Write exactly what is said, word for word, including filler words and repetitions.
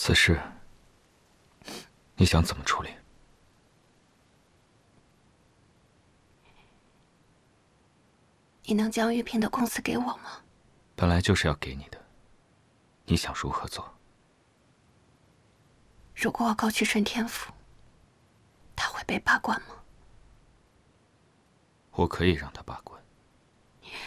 此事你想怎么处理？ 你能将玉萍的公司给我吗？ 本来就是要给你的，你想如何做？ 如果我告去顺天府，他会被罢官吗？ 我可以让他罢官。